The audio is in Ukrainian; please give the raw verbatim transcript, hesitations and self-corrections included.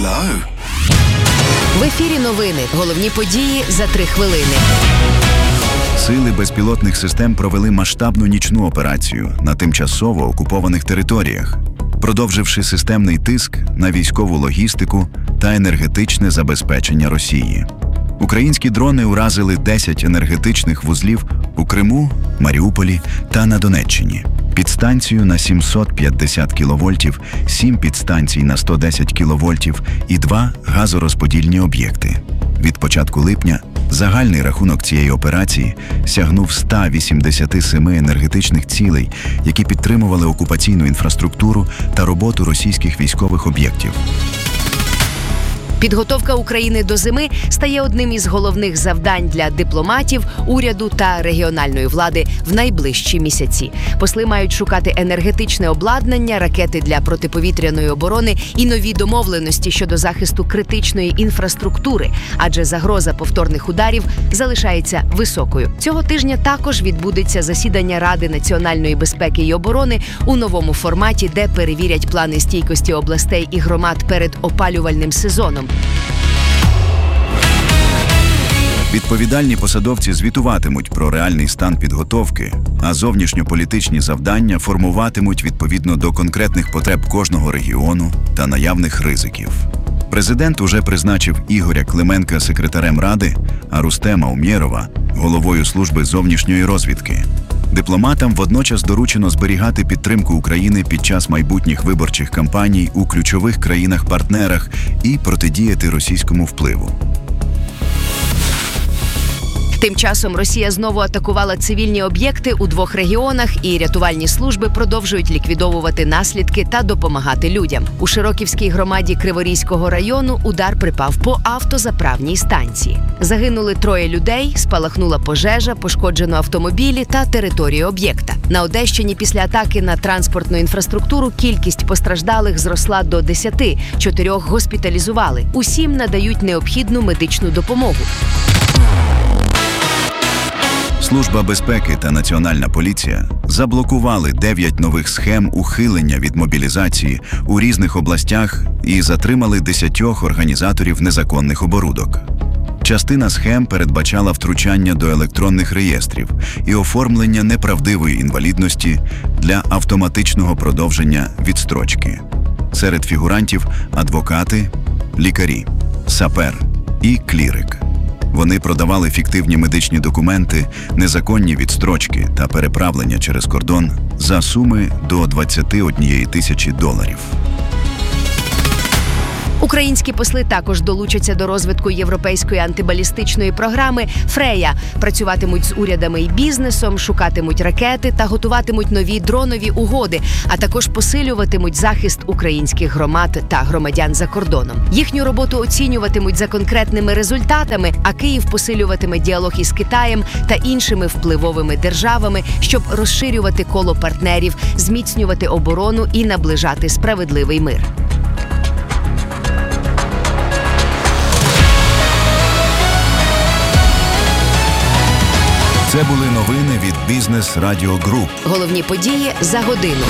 Hello. В ефірі новини. Головні події за три хвилини. Сили безпілотних систем провели масштабну нічну операцію на тимчасово окупованих територіях, продовживши системний тиск на військову логістику та енергетичне забезпечення Росії. Українські дрони уразили десять енергетичних вузлів у Криму, Маріуполі та на Донеччині. Підстанцію на сімсот п'ятдесят кіловольтів, сім підстанцій на сто десять кіловольтів і два газорозподільні об'єкти. Від початку липня загальний рахунок цієї операції сягнув ста вісімдесят сім енергетичних цілей, які підтримували окупаційну інфраструктуру та роботу російських військових об'єктів. Підготовка України до зими стає одним із головних завдань для дипломатів, уряду та регіональної влади в найближчі місяці. Посли мають шукати енергетичне обладнання, ракети для протиповітряної оборони і нові домовленості щодо захисту критичної інфраструктури, адже загроза повторних ударів залишається високою. Цього тижня також відбудеться засідання Ради національної безпеки і оборони у новому форматі, де перевірять плани стійкості областей і громад перед опалювальним сезоном. Відповідальні посадовці звітуватимуть про реальний стан підготовки, а зовнішньополітичні завдання формуватимуть відповідно до конкретних потреб кожного регіону та наявних ризиків. Президент уже призначив Ігоря Клименка секретарем Ради, а Рустема Умєрова – головою служби зовнішньої розвідки. Дипломатам водночас доручено зберігати підтримку України під час майбутніх виборчих кампаній у ключових країнах-партнерах і протидіяти російському впливу. Тим часом Росія знову атакувала цивільні об'єкти у двох регіонах, і рятувальні служби продовжують ліквідовувати наслідки та допомагати людям. У Широківській громаді Криворізького району удар припав по автозаправній станції. Загинули троє людей, спалахнула пожежа, пошкоджено автомобілі та територію об'єкта. На Одещині після атаки на транспортну інфраструктуру кількість постраждалих зросла до десяти, чотирьох госпіталізували. Усім надають необхідну медичну допомогу. Служба безпеки та Національна поліція заблокували дев'ять нових схем ухилення від мобілізації у різних областях і затримали десятьох організаторів незаконних оборудок. Частина схем передбачала втручання до електронних реєстрів і оформлення неправдивої інвалідності для автоматичного продовження відстрочки. Серед фігурантів – адвокати, лікарі, сапер і клірик. Вони продавали фіктивні медичні документи, незаконні відстрочки та переправлення через кордон за суми до двадцяти однієї тисячі доларів. Українські посли також долучаться до розвитку європейської антибалістичної програми «Фрея». Працюватимуть з урядами і бізнесом, шукатимуть ракети та готуватимуть нові дронові угоди, а також посилюватимуть захист українських громад та громадян за кордоном. Їхню роботу оцінюватимуть за конкретними результатами, а Київ посилюватиме діалог із Китаєм та іншими впливовими державами, щоб розширювати коло партнерів, зміцнювати оборону і наближати справедливий мир. Це були новини від Бізнес Радіо Груп. Головні події за годину.